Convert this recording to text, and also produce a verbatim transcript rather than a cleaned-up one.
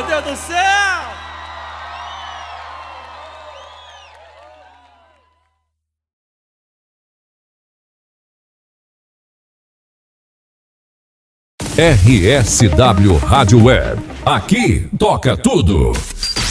Deus do céu! R S W Rádio Web. Aqui toca tudo.